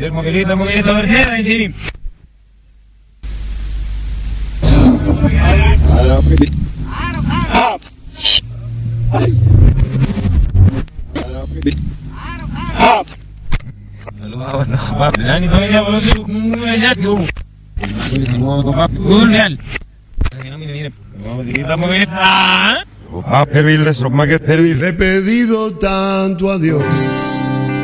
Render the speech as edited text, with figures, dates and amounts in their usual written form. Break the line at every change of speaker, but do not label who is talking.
Moquelito, Mercedes, sí.
Le he pedido tanto a Dios